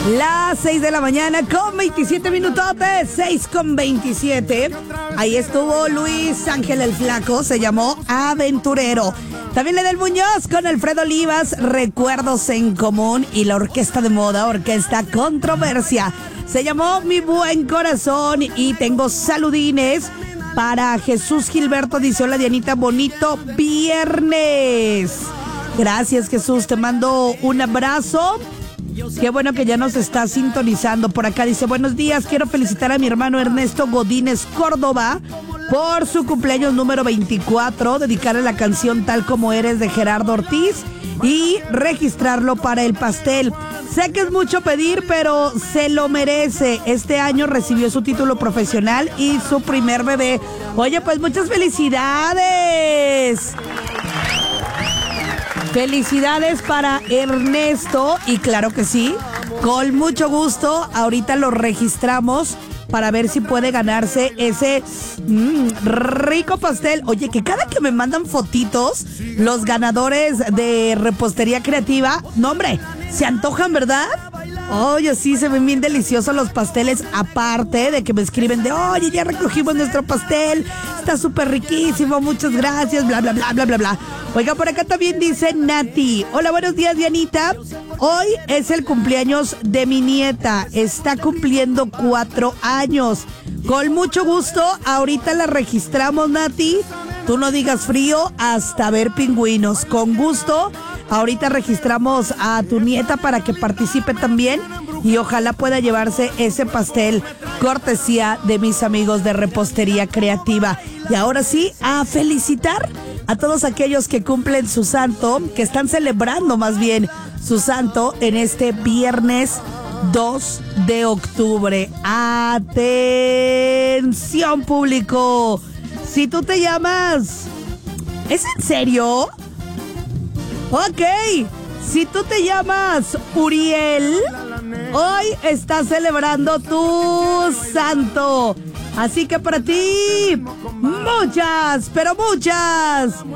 Las 6 de la mañana con 27 minutotes, 6 con 27. Ahí estuvo Luis Ángel el Flaco, se llamó Aventurero. También Edel Muñoz con Alfredo Olivas, Recuerdos en Común. Y la orquesta de moda, Orquesta Controversia, se llamó Mi Buen Corazón. Y tengo saludines para Jesús Gilberto, dice: hola Dianita, bonito viernes. Gracias, Jesús, te mando un abrazo. Qué bueno que ya nos está sintonizando. Por acá dice: buenos días, quiero felicitar a mi hermano Ernesto Godínez Córdoba por su cumpleaños número 24, dedicarle la canción Tal Como Eres de Gerardo Ortiz y registrarlo para el pastel. Sé que es mucho pedir, pero se lo merece. Este año recibió su título profesional y su primer bebé. Oye, pues muchas felicidades. Felicidades para Ernesto, y claro que sí, con mucho gusto, ahorita lo registramos para ver si puede ganarse ese rico pastel. Oye, que cada que me mandan fotitos los ganadores de Repostería Creativa, no hombre, se antojan, ¿verdad? Oye, sí, se ven bien deliciosos los pasteles, aparte de que me escriben de: oye, ya recogimos nuestro pastel, está súper riquísimo, muchas gracias, bla, bla, bla, bla, bla, bla. Oiga, por acá también dice Nati: hola, buenos días, Dianita. Hoy es el cumpleaños de mi nieta, está cumpliendo 4 años. Con mucho gusto, ahorita la registramos, Nati. Tú no digas frío hasta ver pingüinos. Con gusto, ahorita registramos a tu nieta para que participe también y ojalá pueda llevarse ese pastel cortesía de mis amigos de Repostería Creativa. Y ahora sí, a felicitar a todos aquellos que cumplen su santo, que están celebrando más bien su santo en este viernes 2 de octubre. ¡Atención, público! Si tú te llamas... ¿Es en serio? Ok, si tú te llamas Uriel, hoy estás celebrando tu santo. Así que para ti, muchas, pero muchas